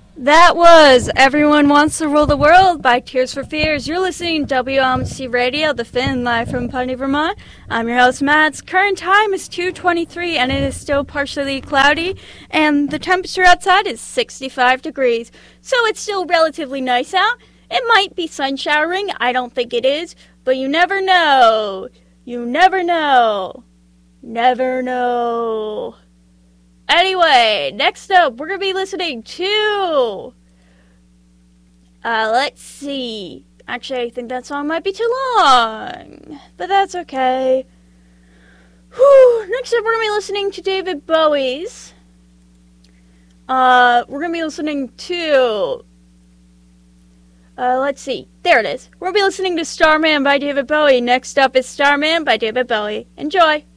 That was Everyone Wants to Rule the World by Tears for Fears. You're listening to WMC Radio, The Finn, live from Putney, Vermont. I'm your host, Mads. Current time is 2:23, and it is still partially cloudy, and the temperature outside is 65 degrees. So it's still relatively nice out. It might be sun showering. I don't think it is, but you never know. You never know. Never know. Anyway, next up, we're going to be listening to, let's see. Actually, I think that song might be too long, but that's okay. Next up, we're going to be listening to David Bowie's. We're going to be listening to, let's see. There it is. We're going to be listening to Starman by David Bowie. Next up is Starman by David Bowie. Enjoy.